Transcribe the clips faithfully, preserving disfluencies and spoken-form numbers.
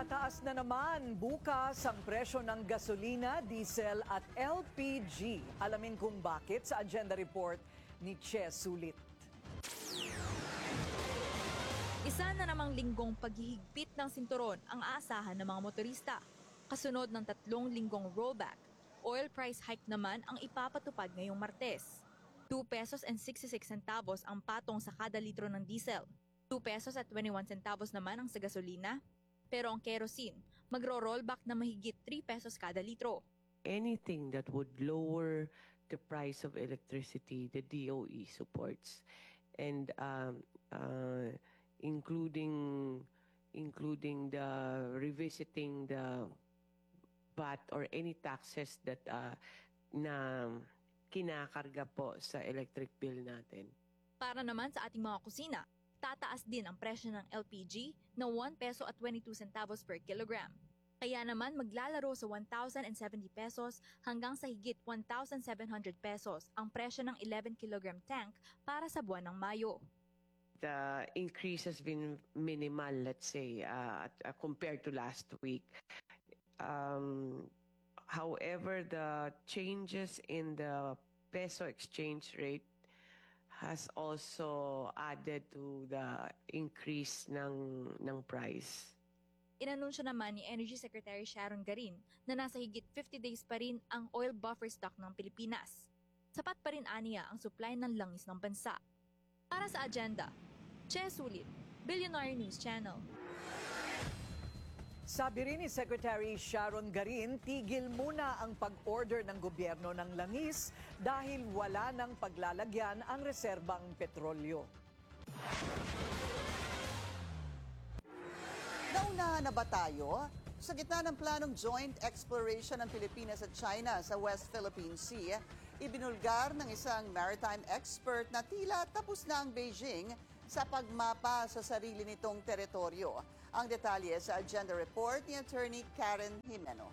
Tataas na naman bukas ang presyo ng gasolina, diesel at L P G. Alamin kung bakit sa agenda report ni Che Sulit. Isa na namang linggong paghihigpit ng sinturon ang aasahan ng mga motorista. Kasunod ng tatlong linggong rollback, oil price hike naman ang ipapatupad ngayong Martes. two pesos and sixty-six centavos ang patong sa kada litro ng diesel. two pesos at twenty-one centavos naman ang sa gasolina. Pero ang kerosene, magro-rollback na mahigit three pesos kada litro. Anything that would lower the price of electricity, the D O E supports. And um, uh, including including the revisiting the V A T or any taxes that uh, na kinakarga po sa electric bill natin. Para naman sa ating mga kusina, tataas din ang presyo ng L P G na one peso at twenty-two centavos per kilogram. Kaya naman maglalaro sa one thousand seventy pesos hanggang sa higit one thousand seven hundred pesos ang presyo ng eleven kilogram tank para sa buwan ng Mayo. The increase has been minimal, let's say, uh, uh, compared to last week. Um, however, the changes in the peso exchange rate has also added to the increase ng ng price. Inanunsyo naman ni Energy Secretary Sharon Garin na nasa higit fifty days pa rin ang oil buffer stock ng Pilipinas. Sapat pa rin aniya ang supply ng langis ng bansa. Para sa agenda, Che Sulit, Billionaire News Channel. Sabi rin ni Secretary Sharon Garin, tigil muna ang pag-order ng gobyerno ng langis dahil wala nang paglalagyan ang reserbang petrolyo. Naunahan na ba tayo? Sa gitna ng planong joint exploration ng Pilipinas at China sa West Philippine Sea, ibinulgar ng isang maritime expert na tila tapos na ang Beijing sa pagmapa sa sarili nitong teritoryo. Ang detalye sa agenda report ni Attorney Karen Jimeno.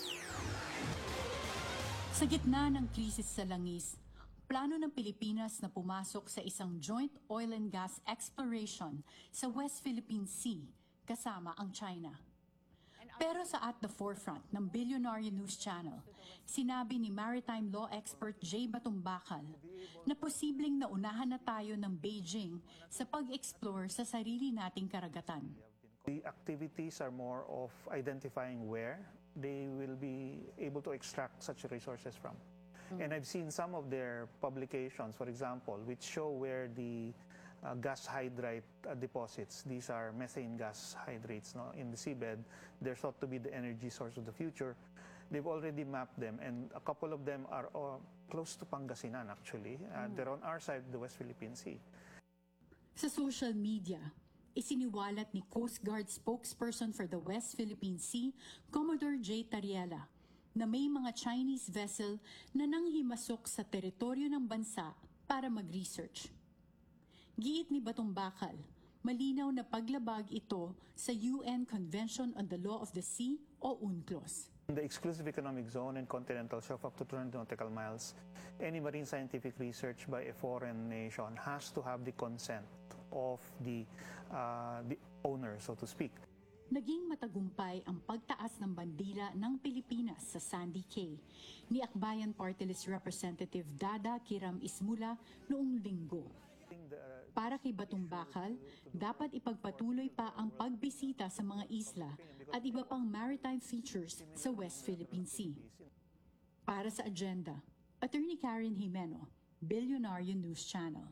Sa gitna ng krisis sa langis, plano ng Pilipinas na pumasok sa isang joint oil and gas exploration sa West Philippine Sea kasama ang China. Pero sa At the Forefront ng Billionaire News Channel, sinabi ni maritime law expert Jay Batumbakal na posibleng naunahan na tayo ng Beijing sa pag-explore sa sarili nating karagatan. The activities are more of identifying where they will be able to extract such resources from. Mm-hmm. And I've seen some of their publications, for example, which show where the uh, gas hydride uh, deposits, these are methane gas hydrates no, in the seabed, they're thought to be the energy source of the future. They've already mapped them, and a couple of them are uh, close to Pangasinan, actually. Uh, mm-hmm. They're on our side of the West Philippine Sea. Sa social media, isiniwalat ni Coast Guard spokesperson for the West Philippine Sea, Commodore J. Tariela, na may mga Chinese vessel na nanghimasok sa teritoryo ng bansa para mag-research. Giit ni Batumbakal, malinaw na paglabag ito sa U N Convention on the Law of the Sea o UNCLOS. In the exclusive economic zone and continental shelf up to two hundred nautical miles, any marine scientific research by a foreign nation has to have the consent of the, uh, the owner, so to speak. Naging matagumpay ang pagtaas ng bandila ng Pilipinas sa Sandy Cay ni Akbayan Party List Representative Dada Kiram Ismula noong linggo. Para kay Batumbakal, dapat ipagpatuloy pa ang pagbisita sa mga isla at iba pang maritime features sa West Philippine Sea. Para sa agenda, Attorney Karen Jimeno, Billionaire News Channel.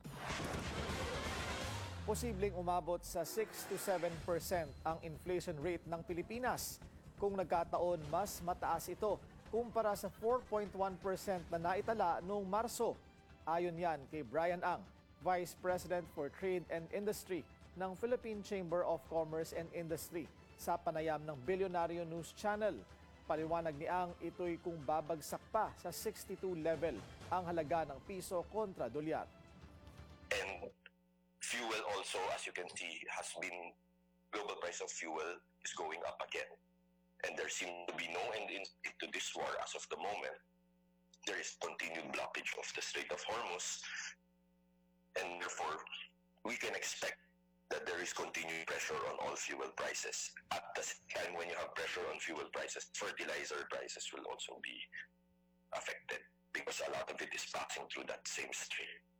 Posibleng umabot sa six to seven percent ang inflation rate ng Pilipinas. Kung nagkataon, mas mataas ito kumpara sa four point one percent na naitala noong Marso. Ayon yan kay Brian Ang, Vice President for Trade and Industry ng Philippine Chamber of Commerce and Industry sa panayam ng Billionaire News Channel. Paliwanag ni Ang, ito'y kung babagsak pa sa sixty-two level ang halaga ng piso kontra dolyar. And fuel also, as you can see, has been, global price of fuel is going up again. And there seems to be no end to this war as of the moment. There is continued blockage of the Strait of Hormuz, and therefore we can expect that there is continued pressure on all fuel prices. At the same time, when you pressure on fuel prices, fertilizer prices will also be affected because a lot of it is passing through that same stream.